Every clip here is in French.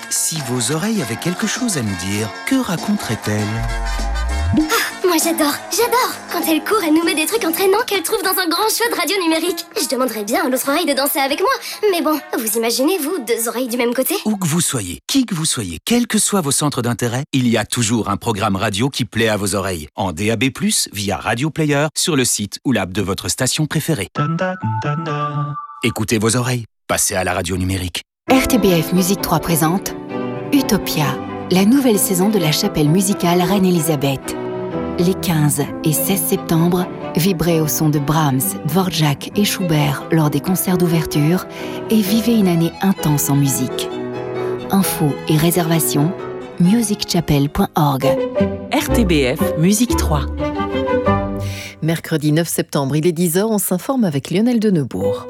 Si vos oreilles avaient quelque chose à nous dire, que raconteraient-elles ? Moi j'adore Quand elle court, elle nous met des trucs entraînants qu'elle trouve dans un grand show de radio numérique. Je demanderais bien à l'autre oreille de danser avec moi. Mais bon, vous imaginez, vous, deux oreilles du même côté ? Où que vous soyez, qui que vous soyez, quels que soient vos centres d'intérêt, il y a toujours un programme radio qui plaît à vos oreilles. En DAB+, via Radio Player, sur le site ou l'app de votre station préférée. Écoutez vos oreilles, passez à la radio numérique. RTBF Musique 3 présente Utopia, la nouvelle saison de la chapelle musicale Reine-Élisabeth. Les 15 et 16 septembre, vibrez au son de Brahms, Dvorak et Schubert lors des concerts d'ouverture et vivez une année intense en musique. Infos et réservations, musicchapel.org. RTBF Musique 3. Mercredi 9 septembre, il est 10h, on s'informe avec Lionel Deneubourg.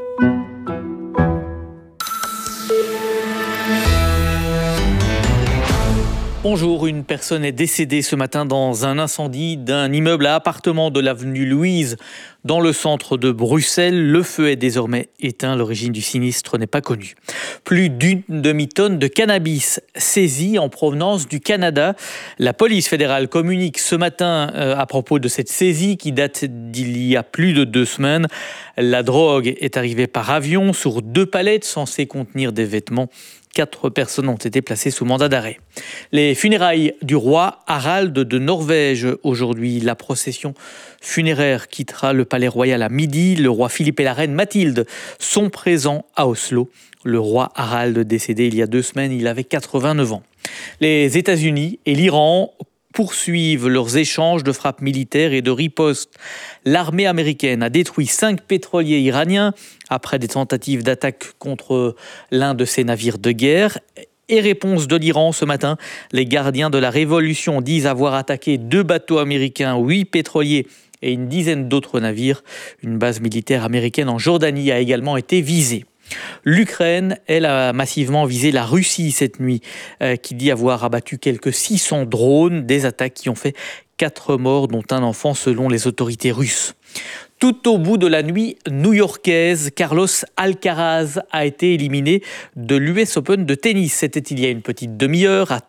Bonjour, une personne est décédée ce matin dans un incendie d'un immeuble à appartements de l'avenue Louise dans le centre de Bruxelles. Le feu est désormais éteint, l'origine du sinistre n'est pas connue. Plus d'une demi-tonne de cannabis saisie en provenance du Canada. La police fédérale communique ce matin à propos de cette saisie qui date d'il y a plus de 2 semaines. La drogue est arrivée par avion sur 2 palettes censées contenir des vêtements. 4 personnes ont été placées sous mandat d'arrêt. Les funérailles du roi Harald de Norvège aujourd'hui. La procession funéraire quittera le palais royal à midi. Le roi Philippe et la reine Mathilde sont présents à Oslo. Le roi Harald décédé il y a 2 semaines, il avait 89 ans. Les États-Unis et l'Iran poursuivent leurs échanges de frappes militaires et de ripostes. L'armée américaine a détruit 5 pétroliers iraniens après des tentatives d'attaque contre l'un de ses navires de guerre. Et réponse de l'Iran ce matin, les gardiens de la révolution disent avoir attaqué 2 bateaux américains, 8 pétroliers et une dizaine d'autres navires. Une base militaire américaine en Jordanie a également été visée. L'Ukraine, elle, a massivement visé la Russie cette nuit, qui dit avoir abattu quelques 600 drones, des attaques qui ont fait 4 morts, dont un enfant selon les autorités russes. Tout au bout de la nuit new-yorkaise, Carlos Alcaraz a été éliminé de l'US Open de tennis. C'était il y a une petite demi-heure, à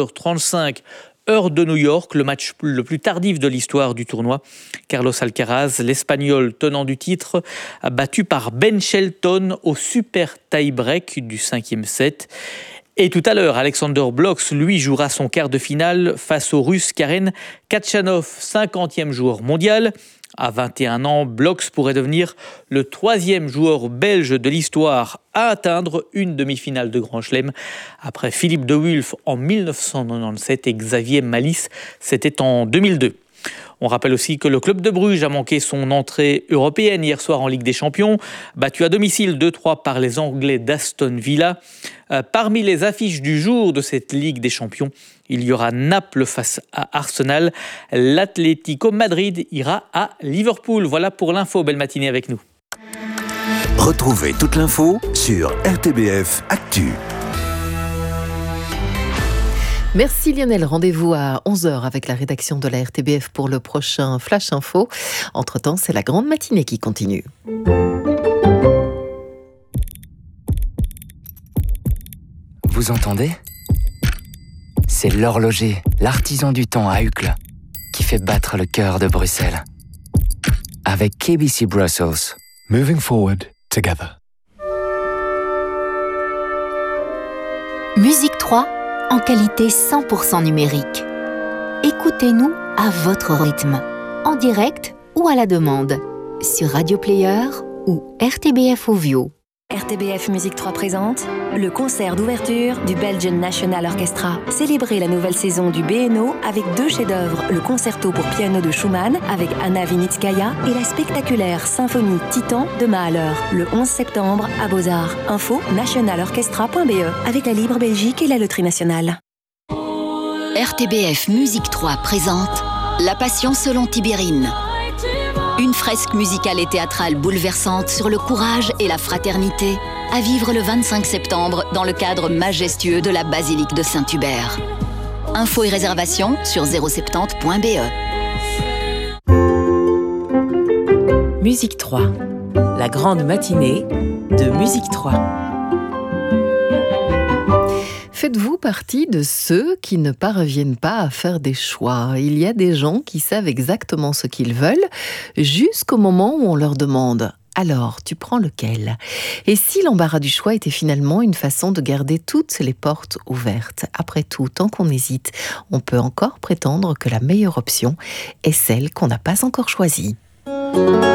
3h35, heure de New York, le match le plus tardif de l'histoire du tournoi. Carlos Alcaraz, l'Espagnol tenant du titre, battu par Ben Shelton au super tie-break du 5e set. Et tout à l'heure, Alexander Blocks, lui, jouera son quart de finale face au Russe Karen Khachanov, 50e joueur mondial. À 21 ans, Blocks pourrait devenir le 3e joueur belge de l'histoire à atteindre une demi-finale de Grand Chelem. Après Philippe de Wulf en 1997 et Xavier Malisse, c'était en 2002. On rappelle aussi que le club de Bruges a manqué son entrée européenne hier soir en Ligue des Champions, battu à domicile 2-3 par les Anglais d'Aston Villa. Parmi les affiches du jour de cette Ligue des Champions, il y aura Naples face à Arsenal. L'Atlético Madrid ira à Liverpool. Voilà pour l'info. Belle matinée avec nous. Retrouvez toute l'info sur RTBF Actu. Merci Lionel, rendez-vous à 11h avec la rédaction de la RTBF pour le prochain Flash Info. Entre-temps, c'est la grande matinée qui continue. Vous entendez ? C'est l'horloger, l'artisan du temps à Uccle, qui fait battre le cœur de Bruxelles. Avec KBC Brussels. Moving forward together. Musique 3 en qualité 100% numérique. Écoutez-nous à votre rythme, en direct ou à la demande, sur Radio Player ou RTBF Audio. RTBF Musique 3 présente le concert d'ouverture du Belgian National Orchestra. Célébrez la nouvelle saison du BNO avec 2 chefs-d'œuvre, le concerto pour piano de Schumann avec Anna Vinitskaya et la spectaculaire symphonie Titan de Mahler, le 11 septembre à Beaux-Arts. Info nationalorchestra.be avec la Libre Belgique et la Loterie Nationale. RTBF Musique 3 présente La Passion selon Tibérine. Une fresque musicale et théâtrale bouleversante sur le courage et la fraternité à vivre le 25 septembre dans le cadre majestueux de la basilique de Saint-Hubert. Infos et réservations sur 070.be. Musique 3, la grande matinée de Musique 3. Faites-vous partie de ceux qui ne parviennent pas à faire des choix. Il y a des gens qui savent exactement ce qu'ils veulent jusqu'au moment où on leur demande « Alors, tu prends lequel ?» Et si l'embarras du choix était finalement une façon de garder toutes les portes ouvertes? Après tout, tant qu'on hésite, on peut encore prétendre que la meilleure option est celle qu'on n'a pas encore choisie.